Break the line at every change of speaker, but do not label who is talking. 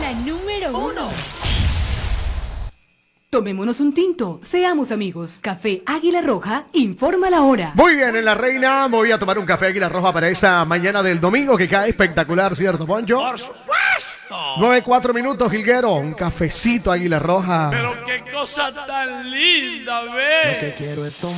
La número 1.
Tomémonos un tinto, seamos amigos. Café Águila Roja informa la hora.
Muy bien, en La Reina me voy a tomar un café Águila Roja para esta mañana del domingo que cae espectacular, ¿cierto, Poncho?
¡Por supuesto!
9:04 minutos, Gilguero. Un cafecito Águila Roja.
Pero qué cosa tan linda, ¿ves?
Lo que quiero es tomar